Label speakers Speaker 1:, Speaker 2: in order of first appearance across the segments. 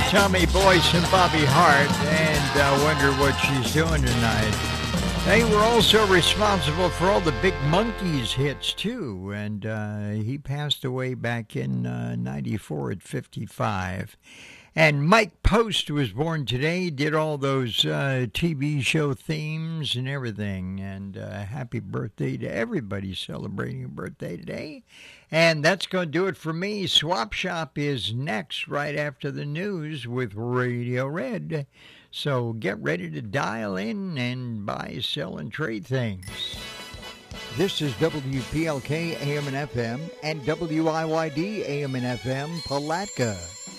Speaker 1: Tommy Boyce and Bobby Hart, and wonder what she's doing tonight. They were also responsible for all the Big Monkeys hits, too, and he passed away back in 94 at 55. And Mike Post was born today, did all those TV show themes and everything. And happy birthday to everybody celebrating a birthday today. And that's going to do it for me. Swap Shop is next right after the news with Radio Red. So get ready to dial in and buy, sell, and trade things. This is WPLK AM and FM and WIYD AM and FM Palatka.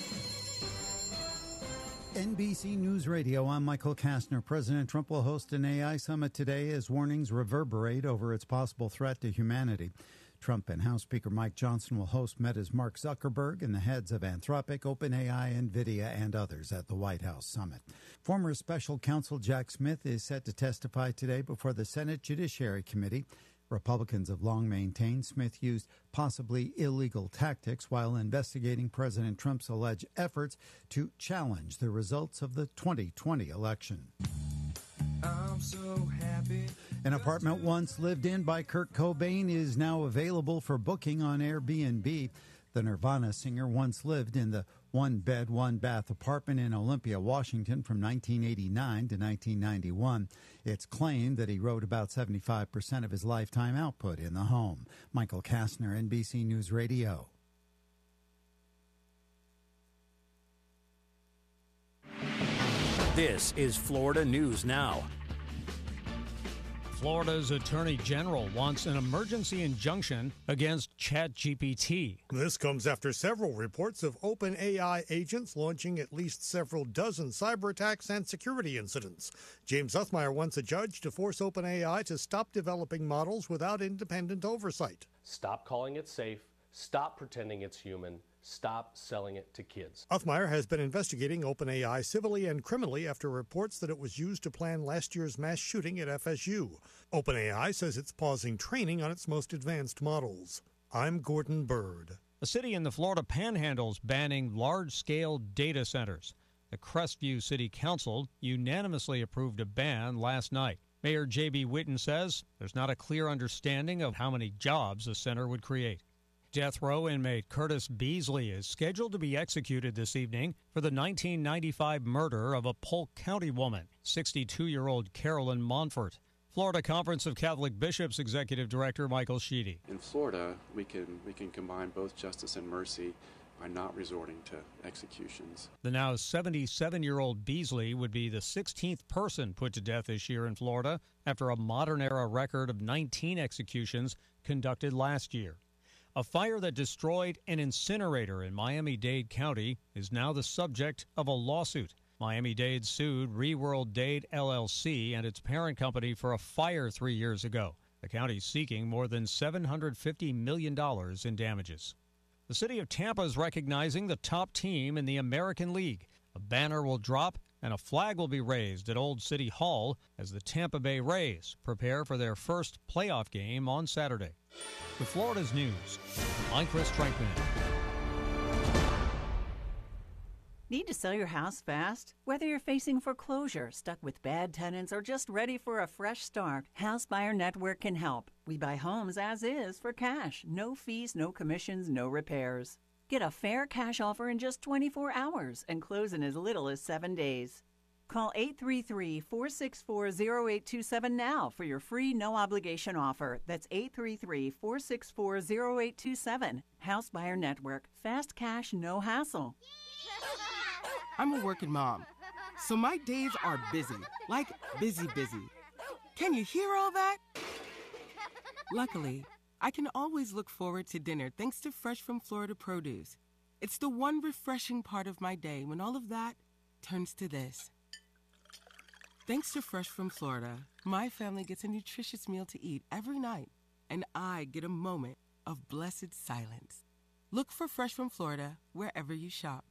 Speaker 2: NBC News Radio, I'm Michael Kastner. President Trump will host an AI summit today as warnings reverberate over its possible threat to humanity. Trump and House Speaker Mike Johnson will host Meta's Mark Zuckerberg and the heads of Anthropic, OpenAI, NVIDIA, and others at the White House summit. Former Special Counsel Jack Smith is set to testify today before the Senate Judiciary Committee. Republicans have long maintained Smith used possibly illegal tactics while investigating President Trump's alleged efforts to challenge the results of the 2020 election. I'm so happy. An apartment once lived in by Kurt Cobain is now available for booking on Airbnb. The Nirvana singer once lived in the one-bed, one-bath apartment in Olympia, Washington from 1989 to 1991. It's claimed that he wrote about 75% of his lifetime output in the home. Michael Kastner, NBC News Radio.
Speaker 3: This is Florida News Now.
Speaker 4: Florida's Attorney General wants an emergency injunction against ChatGPT.
Speaker 5: This comes after several reports of OpenAI agents launching at least several dozen cyber attacks and security incidents. James Uthmeier wants a judge to force OpenAI to stop developing models without independent oversight.
Speaker 6: Stop calling it safe. Stop pretending it's human. Stop selling it to kids.
Speaker 5: Uthmeier has been investigating OpenAI civilly and criminally after reports that it was used to plan last year's mass shooting at FSU. OpenAI says it's pausing training on its most advanced models. I'm Gordon Bird.
Speaker 4: A city in the Florida Panhandle is banning large-scale data centers. The Crestview City Council unanimously approved a ban last night. Mayor J.B. Whitten says there's not a clear understanding of how many jobs the center would create. Death row inmate Curtis Beasley is scheduled to be executed this evening for the 1995 murder of a Polk County woman, 62-year-old Carolyn Monfort. Florida Conference of Catholic Bishops Executive Director Michael Sheedy.
Speaker 7: In Florida, we can combine both justice and mercy by not resorting to executions.
Speaker 4: The now 77-year-old Beasley would be the 16th person put to death this year in Florida after a modern-era record of 19 executions conducted last year. A fire that destroyed an incinerator in Miami-Dade County is now the subject of a lawsuit. Miami-Dade sued Reworld Dade LLC and its parent company for a fire 3 years ago. The county's seeking more than $750 million in damages. The city of Tampa is recognizing the top team in the American League. A banner will drop and a flag will be raised at Old City Hall as the Tampa Bay Rays prepare for their first playoff game on Saturday. With Florida's News, I'm Chris Trankman.
Speaker 8: Need to sell your house fast? Whether you're facing foreclosure, stuck with bad tenants, or just ready for a fresh start, House Buyer Network can help. We buy homes as is for cash. No fees, no commissions, no repairs. Get a fair cash offer in just 24 hours and close in as little as 7 days. Call 833-464-0827 now for your free no-obligation offer. That's 833-464-0827. House Buyer Network. Fast cash, no hassle.
Speaker 9: I'm a working mom, so my days are busy, like busy. Can you hear all that? Luckily, I can always look forward to dinner thanks to Fresh from Florida produce. It's the one refreshing part of my day when all of that turns to this. Thanks to Fresh from Florida, my family gets a nutritious meal to eat every night, and I get a moment of blessed silence. Look for Fresh from Florida wherever you shop.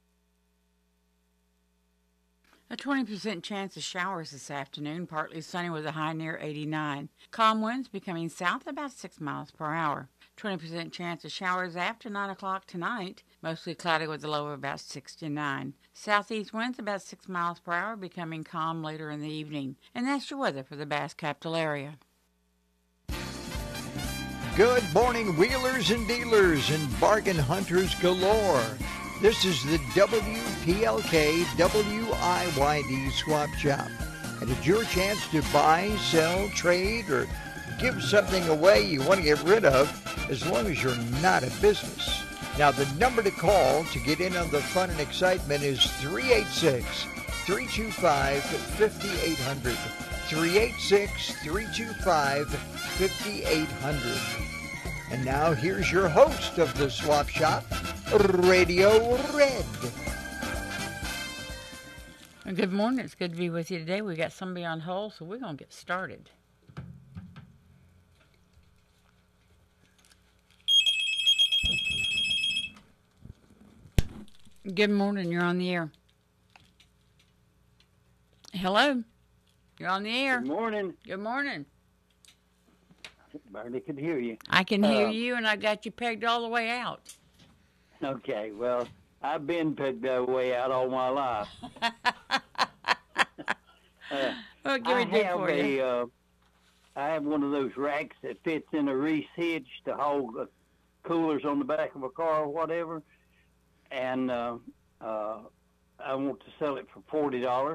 Speaker 10: A 20% chance of showers this afternoon, partly sunny with a high near 89. Calm winds becoming south about 6 miles per hour. 20% chance of showers after 9 o'clock tonight. Mostly cloudy with a low of about 69. Southeast winds about 6 miles per hour, becoming calm later in the evening. And that's your weather for the Bass Capital area.
Speaker 1: Good morning, wheelers and dealers and bargain hunters galore. This is the WPLK WIYD Swap Shop. And it's your chance to buy, sell, trade, or give something away you want to get rid of, as long as you're not a business. Now, the number to call to get in on the fun and excitement is 386-325-5800. 386-325-5800. And now here's your host of the Swap Shop, Radio Red.
Speaker 10: Good morning. It's good to be with you today. We got somebody on hold, so we're going to get started. Good morning. You're on the air. Hello. You're on the air.
Speaker 11: Good morning.
Speaker 10: Good morning.
Speaker 11: Barely could hear you.
Speaker 10: I can hear you, and I got you pegged all the way out.
Speaker 11: Okay, well, I've been pegged that way out all my life.
Speaker 10: What can we do for you?
Speaker 11: I have one of those racks that fits in a Reese hitch to hold coolers on the back of a car or whatever, and I want to sell it for $40.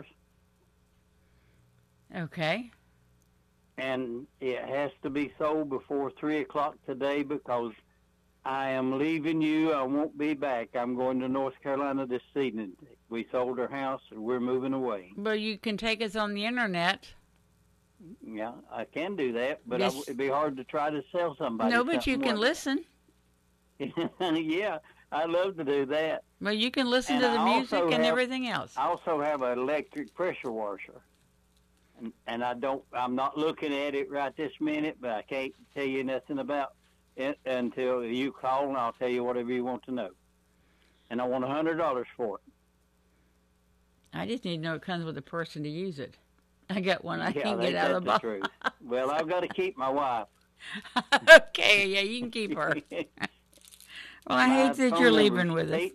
Speaker 10: Okay.
Speaker 11: And it has to be sold before 3 o'clock today because I am leaving you. I won't be back. I'm going to North Carolina this evening. We sold our house and we're moving away.
Speaker 10: But you can take us on the internet.
Speaker 11: Yeah, I can do that, but
Speaker 10: yes.
Speaker 11: It'd be hard to try to sell somebody.
Speaker 10: No, but you can listen.
Speaker 11: Yeah, I love to do that.
Speaker 10: Well, you can listen to the music and everything else.
Speaker 11: I also have an electric pressure washer. And I'm not looking at it right this minute, but I can't tell you nothing about it until you call, and I'll tell you whatever you want to know. And I want $100 for it.
Speaker 10: I just need to know it comes with a person to use it. I got one I can't get out of the
Speaker 11: box. Well, I've got to keep my wife.
Speaker 10: Okay, yeah, you can keep her. Well, I hate that you're leaving with us.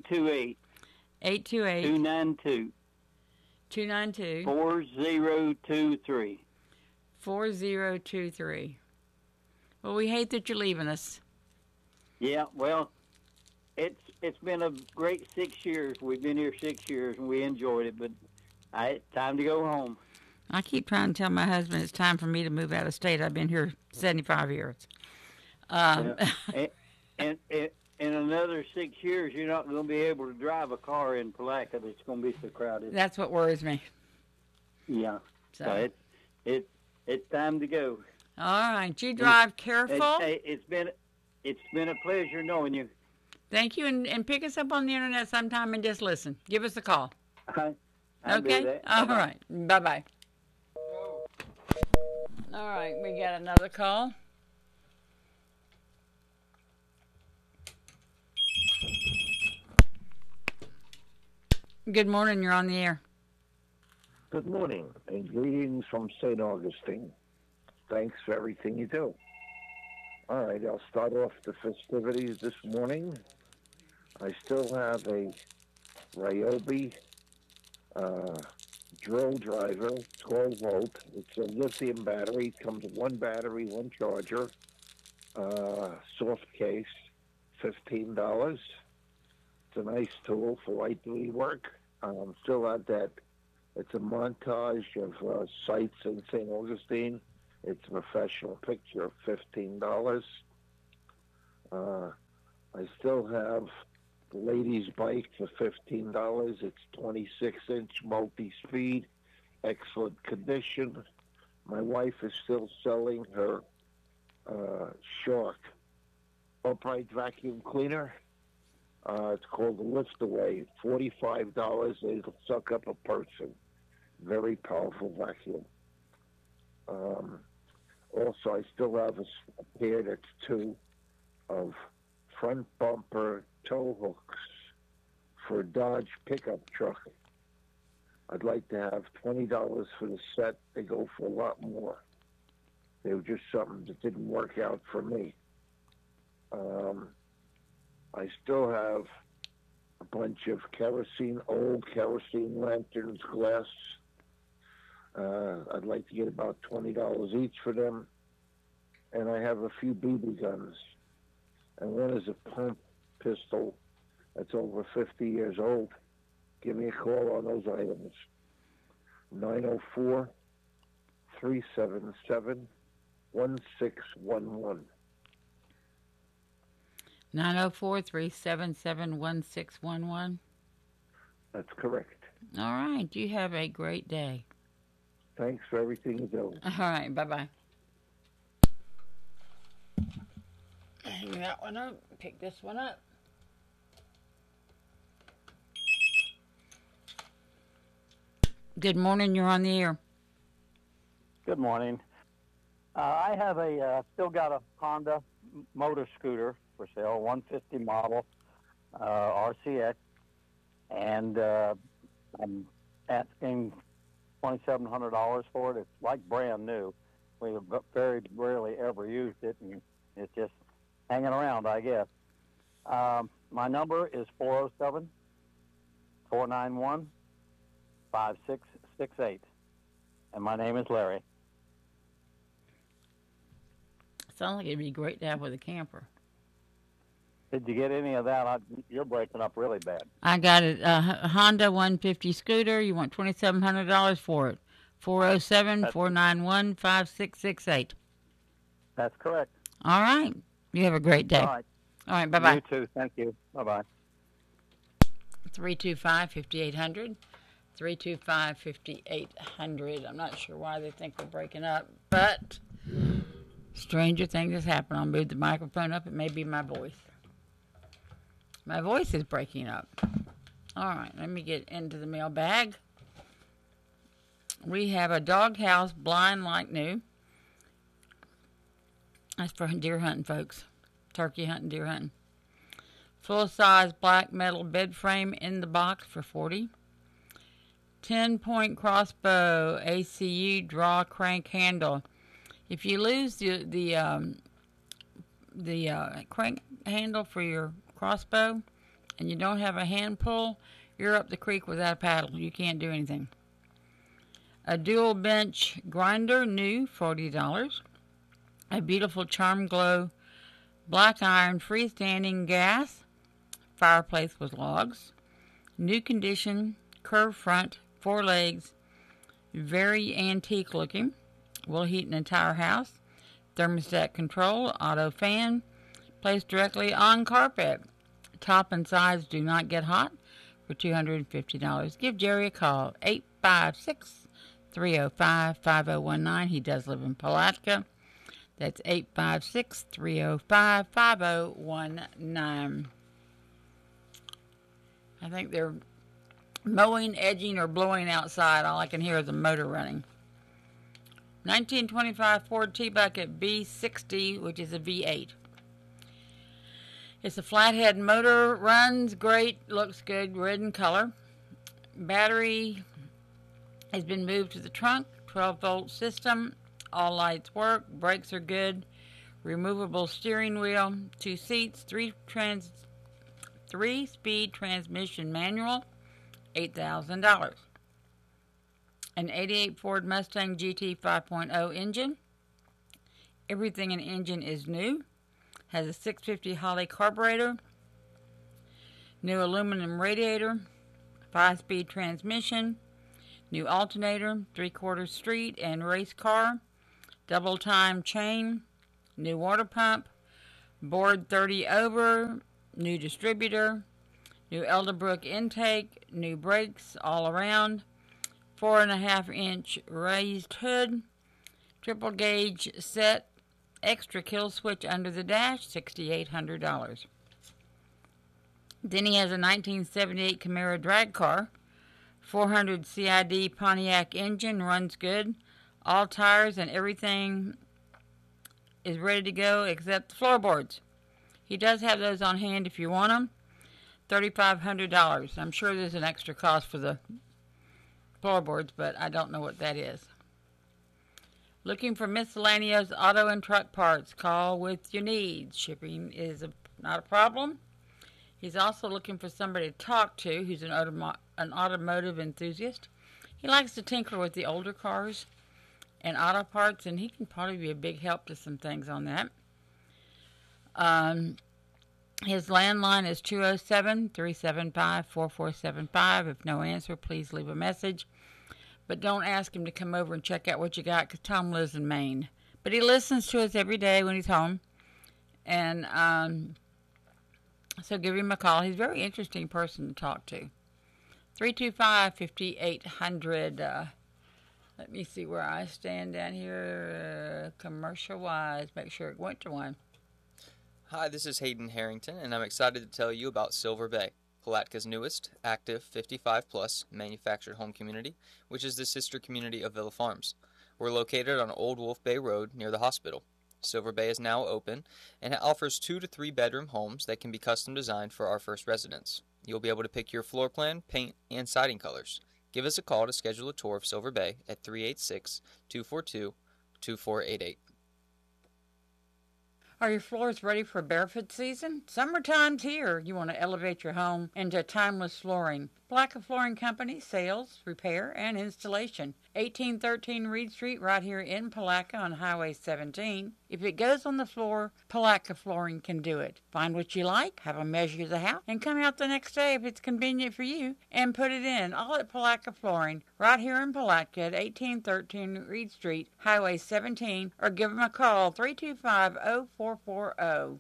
Speaker 10: 828 292 4023. 4023. Well, we hate that you're leaving us.
Speaker 11: Yeah, well, it's been a great 6 years. We've been here 6 years, and we enjoyed it, but it's time to go home.
Speaker 10: I keep trying to tell my husband it's time for me to move out of state. I've been here 75 years.
Speaker 11: And in another 6 years, you're not going to be able to drive a car in Palatka. It's going to be so crowded.
Speaker 10: That's what worries me.
Speaker 11: Yeah. So it's time to go.
Speaker 10: All right. You drive careful.
Speaker 11: It's been a pleasure knowing you.
Speaker 10: Thank you. And pick us up on the internet sometime and just listen. Give us a call.
Speaker 11: I'll
Speaker 10: okay?
Speaker 11: Do that.
Speaker 10: All right. Bye-bye. All right. We got another call. Good morning. You're on the air.
Speaker 12: Good morning, and greetings from St. Augustine. Thanks for everything you do. All right, I'll start off the festivities this morning. I still have a Ryobi drill driver, 12 volt. It's a lithium battery. It comes with one battery, one charger, soft case, $15. It's a nice tool for light duty work. Still at that. It's a montage of sites in St. Augustine. It's a professional picture of $15. I still have the lady's bike for $15. It's 26-inch multi-speed, excellent condition. My wife is still selling her Shark upright vacuum cleaner. It's called the Lift Away. $45. It'll suck up a person. Very powerful vacuum. Also, I still have a pair that's two of front bumper tow hooks for a Dodge pickup truck. I'd like to have $20 for the set. They go for a lot more. They were just something that didn't work out for me. I still have a bunch of old kerosene lanterns, glass. I'd like to get about $20 each for them. And I have a few BB guns. And one is a pump pistol that's over 50 years old. Give me a call on those items. 904-377-1611.
Speaker 10: 904-377-1611.
Speaker 12: That's correct.
Speaker 10: All right. You have a great day.
Speaker 12: Thanks for everything you do.
Speaker 10: All right. Bye-bye. Hang that one up. Pick this one up. Good morning. You're on the air.
Speaker 13: Good morning. I have still got a Honda motor scooter for sale, 150 model, RCX, and I'm asking $2,700 for it. It's like brand new. We've very rarely ever used it, and it's just hanging around, I guess. My number is 407-491-5668, and my name is Larry.
Speaker 10: Sounds like it'd be great to have with a camper.
Speaker 13: Did you get any of that? You're breaking up really bad.
Speaker 10: I got it. A Honda 150 scooter. You want $2,700 for it. 407-491-5668.
Speaker 13: That's correct.
Speaker 10: All right. You have a great day.
Speaker 13: All right.
Speaker 10: All right. Bye-bye.
Speaker 13: You too. Thank you. Bye-bye.
Speaker 10: 325-5800. 325-5800. I'm not sure why they think we're breaking up, but stranger things has happened. I'll move the microphone up. It may be my voice. My voice is breaking up. All right, let me get into the mailbag. We have a doghouse blind like new. That's for deer hunting, folks. Turkey hunting, deer hunting. Full-size black metal bed frame in the box for $40. 10-point crossbow ACU draw crank handle. If you lose the crank handle for your crossbow and you don't have a hand pull, you're up the creek without a paddle. You can't do anything. A dual bench grinder, new, $40. A beautiful Charm Glow black iron freestanding gas fireplace with logs. New condition, curved front, 4 legs, very antique looking. Will heat an entire house. Thermostat control, auto fan, placed directly on carpet. Top and sides do not get hot for $250. Give Jerry a call, 856-305-5019. He does live in Palatka. That's 856-305-5019. I think they're mowing, edging, or blowing outside. All I can hear is a motor running. 1925 Ford T-Bucket B60, which is a V8. It's a flathead motor, runs great, looks good, red in color. Battery has been moved to the trunk, 12-volt system, all lights work, brakes are good, removable steering wheel, 2 seats, 3-speed transmission manual, $8,000. An 88 Ford Mustang GT 5.0 engine. Everything in engine is new. Has a 650 Holley carburetor. New aluminum radiator. 5-speed transmission. New alternator. 3/4 street and race car. Double time chain. New water pump. Board 30 over. New distributor. New Elderbrook intake. New brakes all around. 4.5-inch raised hood, triple gauge set, extra kill switch under the dash, $6,800. Then he has a 1978 Camaro drag car, 400 CID Pontiac engine, runs good, all tires and everything is ready to go except the floorboards. He does have those on hand if you want them, $3,500. I'm sure there's an extra cost for the floorboards, but I don't know what that is. Looking for miscellaneous auto and truck parts? Call with your needs. Shipping is not a problem. He's also looking for somebody to talk to who's an automotive enthusiast. He likes to tinker with the older cars and auto parts, and he can probably be a big help to some things on that. His landline is 207-375-4475. If no answer, please leave a message. But don't ask him to come over and check out what you got, because Tom lives in Maine. But he listens to us every day when he's home. And so give him a call. He's a very interesting person to talk to. 325-5800. Let me see where I stand down here commercial-wise. Make sure it went to one.
Speaker 14: Hi, this is Hayden Harrington, and I'm excited to tell you about Silver Bay, Palatka newest, active, 55-plus manufactured home community, which is the sister community of Villa Farms. We're located on Old Wolf Bay Road near the hospital. Silver Bay is now open, and it offers 2 to 3 bedroom homes that can be custom designed for our first residents. You'll be able to pick your floor plan, paint, and siding colors. Give us a call to schedule a tour of Silver Bay at 386-242-2488.
Speaker 10: Are your floors ready for barefoot season? Summertime's here. You want to elevate your home into timeless flooring. Palatka Flooring Company, sales, repair, and installation. 1813 Reed Street, right here in Palatka on Highway 17. If it goes on the floor, Palatka Flooring can do it. Find what you like, have them measure the house, and come out the next day if it's convenient for you, and put it in. All at Palatka Flooring, right here in Palatka at 1813 Reed Street, Highway 17, or give them a call, 325-0440.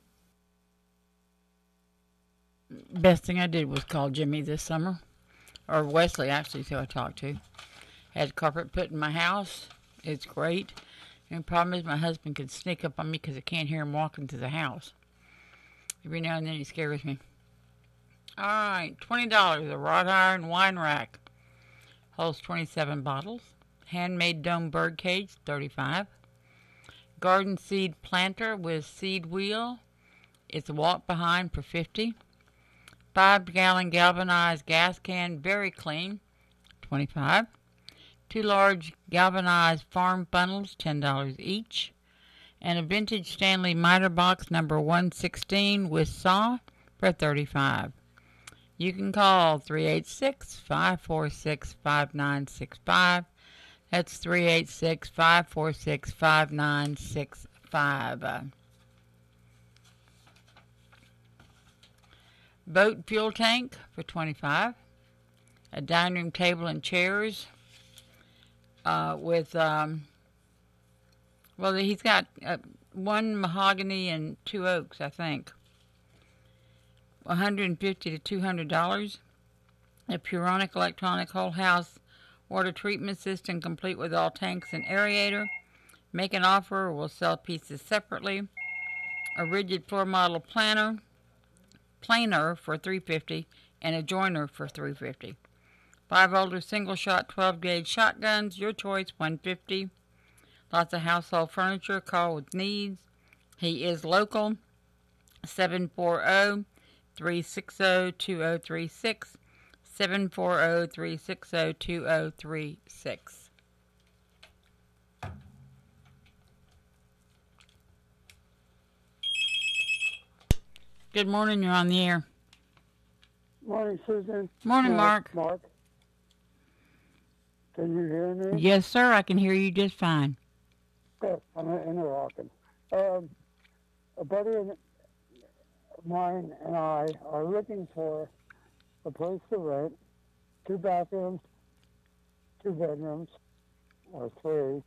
Speaker 10: Best thing I did was call Jimmy this summer. Or Wesley, actually, who I talked to. Had carpet put in my house. It's great. And the problem is my husband could sneak up on me because I can't hear him walking through the house. Every now and then he scares me. All right, $20, a wrought iron wine rack. Holds 27 bottles. Handmade dome bird cage, $35. Garden seed planter with seed wheel. It's a walk behind for $50. 5-gallon galvanized gas can, very clean, $25. 2 large galvanized farm funnels, $10 each. And a vintage Stanley miter box number 116 with saw for $35. You can call 386-546-5965. That's 386-546-5965. Boat fuel tank for $25. A dining room table and chairs with, well, he's got 1 mahogany and 2 oaks, I think. $150 to $200. A Puronic electronic whole house water treatment system complete with all tanks and aerator. Make an offer or we'll sell pieces separately. A rigid floor model planer for $350 and a joiner for $350. 5-holder single shot 12-gauge shotguns, your choice, $150. Lots of household furniture, call with needs. He is local, 740-360-2036, 740-360-2036. Good morning, you're on the air.
Speaker 15: Morning, Susan.
Speaker 10: Morning, Mark.
Speaker 15: Mark. Can you hear me?
Speaker 10: Yes, sir, I can hear you just fine.
Speaker 15: Good. I'm interlocking. A buddy of mine and I are looking for a place to rent, 2 bathrooms, 2 bedrooms, or 3.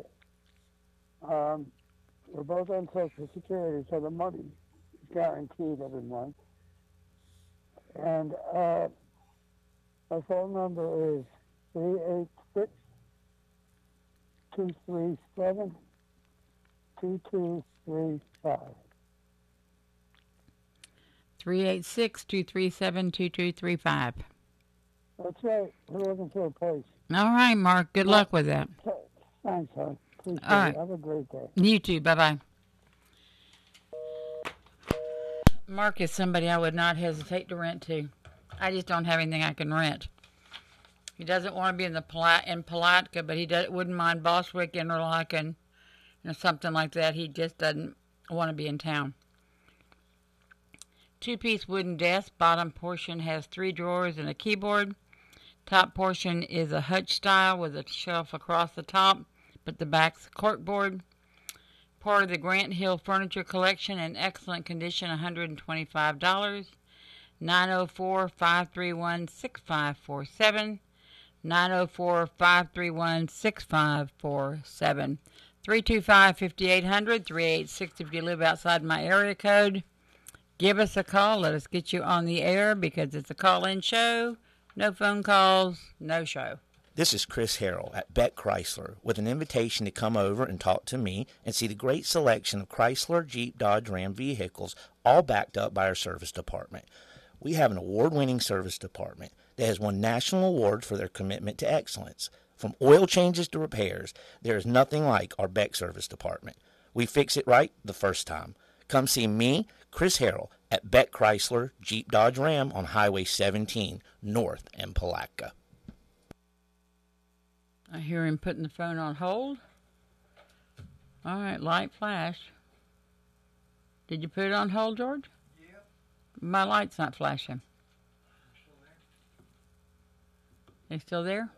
Speaker 15: We're both on Social Security, so the money is guaranteed every month. And my phone number is 386-237-2235.
Speaker 10: 386-237-2235.
Speaker 15: That's right. We're looking for a place.
Speaker 10: All right, Mark. Good luck with that.
Speaker 15: Thanks, hon. Appreciate
Speaker 10: All right.
Speaker 15: it. Have a great day.
Speaker 10: You too. Bye-bye. Mark is somebody I would not hesitate to rent to. I just don't have anything I can rent. He doesn't want to be in Palatka, but he wouldn't mind Bostwick, Interlaken, something like that. He just doesn't want to be in town. Two-piece wooden desk. Bottom portion has 3 drawers and a keyboard. Top portion is a hutch style with a shelf across the top, but the back's corkboard. Part of the Grant Hill Furniture Collection in excellent condition, $125. 904-531-6547. 904-531-6547. 325-5800, 386 if you live outside my area code. Give us a call. Let us get you on the air because it's a call-in show. No phone calls, no show.
Speaker 16: This is Chris Harrell at Beck Chrysler with an invitation to come over and talk to me and see the great selection of Chrysler, Jeep, Dodge, Ram vehicles, all backed up by our service department. We have an award-winning service department that has won national awards for their commitment to excellence. From oil changes to repairs, there is nothing like our Beck service department. We fix it right the first time. Come see me, Chris Harrell, at Beck Chrysler, Jeep, Dodge, Ram on Highway 17, north in Palatka.
Speaker 10: I hear him putting the phone on hold. All right, light flash. Did you put it on hold, George?
Speaker 1: Yeah.
Speaker 10: My light's not flashing. They still there?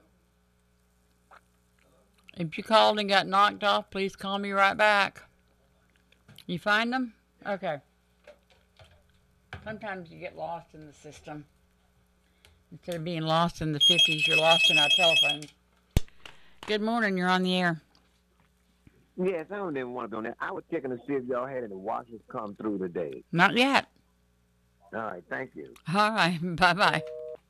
Speaker 10: If you called and got knocked off, please call me right back. You find them? Okay. Sometimes you get lost in the system. Instead of being lost in the 50s, you're lost in our telephones. Good morning. You're on the air.
Speaker 17: Yes, I don't even want to be on that. I was checking to see if y'all had any washers come through today.
Speaker 10: Not yet.
Speaker 17: All right, thank you.
Speaker 10: All right, bye-bye.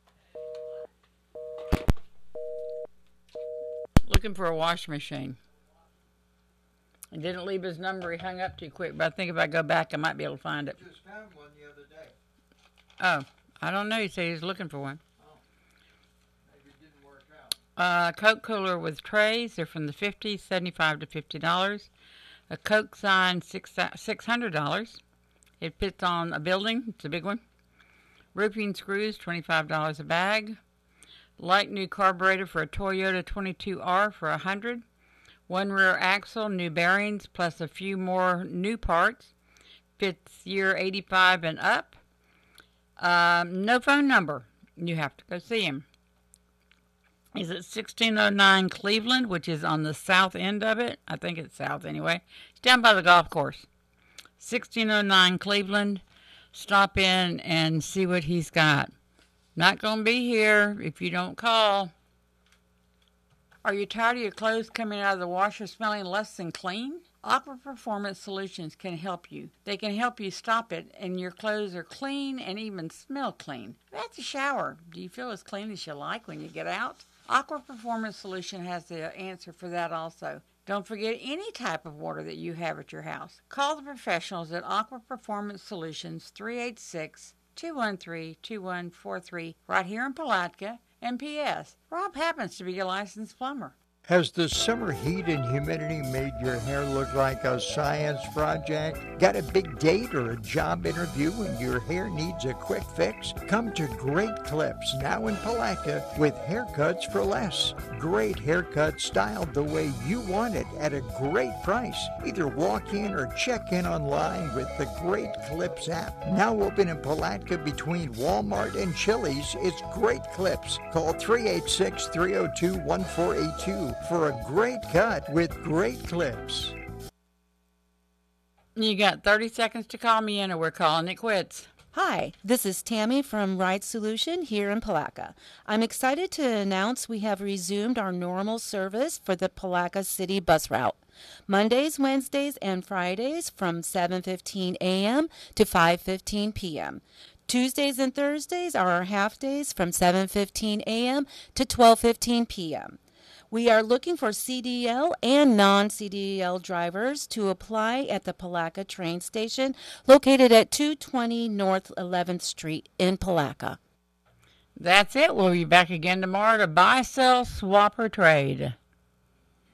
Speaker 10: Looking for a washing machine. He didn't leave his number. He hung up too quick, but I think if I go back, I might be able to find it.
Speaker 1: Just found one the other day.
Speaker 10: Oh, I don't know. He said he's looking for one.
Speaker 1: Maybe it didn't work out.
Speaker 10: Coke cooler with trays. They're from the 50s, $75 to $50. A Coke sign, $600. It fits on a building. It's a big one. Roofing screws, $25 a bag. Light new carburetor for a Toyota 22R for $100. One rear axle, new bearings, plus a few more new parts. Fits year 85 and up. No phone number. You have to go see him. He's at 1609 Cleveland, which is on the south end of it. I think it's south anyway. It's down by the golf course. 1609 Cleveland. Stop in and see what he's got. Not going to be here if you don't call. Are you tired of your clothes coming out of the washer smelling less than clean? Aqua Performance Solutions can help you. They can help you stop it, and your clothes are clean and even smell clean. That's a shower. Do you feel as clean as you like when you get out? Aqua Performance Solution has the answer for that also. Don't forget any type of water that you have at your house. Call the professionals at Aqua Performance Solutions, 386-213-2143, right here in Palatka. And P.S. Rob happens to be a licensed plumber.
Speaker 1: Has the summer heat and humidity made your hair look like a science project? Got a big date or a job interview and your hair needs a quick fix? Come to Great Clips, now in Palatka, with haircuts for less. Great haircuts styled the way you want it at a great price. Either walk in or check in online with the Great Clips app. Now open in Palatka between Walmart and Chili's, it's Great Clips. Call 386-302-1482 for a great cut with Great Clips.
Speaker 10: You got 30 seconds to call me in or we're calling it quits.
Speaker 18: Hi, this is Tammy from Ride Solution here in Palatka. I'm excited to announce we have resumed our normal service for the Palatka City bus route. Mondays, Wednesdays, and Fridays from 7:15 a.m. to 5:15 p.m. Tuesdays and Thursdays are our half days from 7:15 a.m. to 12:15 p.m. We are looking for CDL and non-CDL drivers to apply at the Palatka train station located at 220 North 11th Street in Palatka.
Speaker 10: That's it. We'll be back again tomorrow to buy, sell, swap, or trade.